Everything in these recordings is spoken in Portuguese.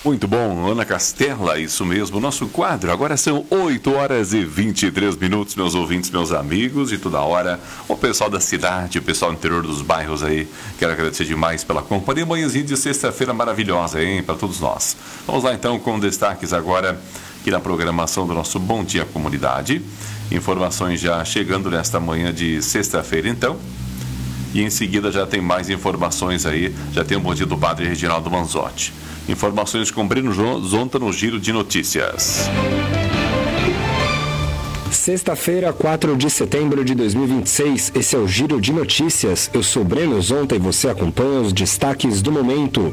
Muito bom, Ana Castela, isso mesmo, nosso quadro. Agora são 8h23, meus ouvintes, meus amigos de toda hora, o pessoal da cidade, o pessoal do interior dos bairros aí. Quero agradecer demais pela companhia. Manhãzinha de sexta-feira maravilhosa, hein, para todos nós. Vamos lá então com destaques agora aqui na programação do nosso Bom Dia Comunidade. Informações já chegando nesta manhã de sexta-feira, então. E em seguida já tem mais informações aí, já tem o Bom Dia do Padre Reginaldo Manzotti. Informações com Breno Zonta no Giro de Notícias. Sexta-feira, 4 de setembro de 2026, esse é o Giro de Notícias. Eu sou Breno Zonta e você acompanha os destaques do momento.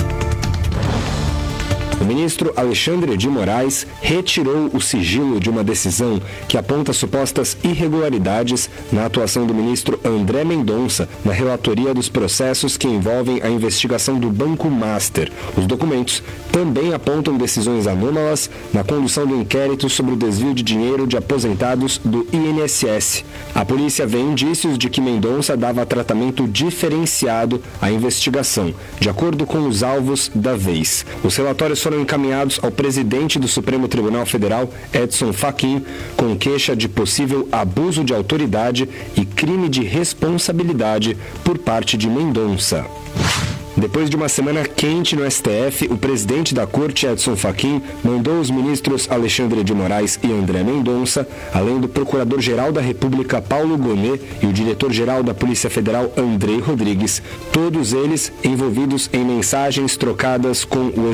O ministro Alexandre de Moraes retirou o sigilo de uma decisão que aponta supostas irregularidades na atuação do ministro André Mendonça na relatoria dos processos que envolvem a investigação do Banco Master. Os documentos também apontam decisões anômalas na condução do inquérito sobre o desvio de dinheiro de aposentados do INSS. A polícia vê indícios de que Mendonça dava tratamento diferenciado à investigação, de acordo com os alvos da vez. Os relatórios foram encaminhados ao presidente do Supremo Tribunal Federal, Edson Fachin, com queixa de possível abuso de autoridade e crime de responsabilidade por parte de Mendonça. Depois de uma semana quente no STF, o presidente da Corte, Edson Fachin, mandou os ministros Alexandre de Moraes e André Mendonça, além do Procurador-Geral da República, Paulo Gonet, e o Diretor-Geral da Polícia Federal, Andrei Rodrigues, todos eles envolvidos em mensagens trocadas com o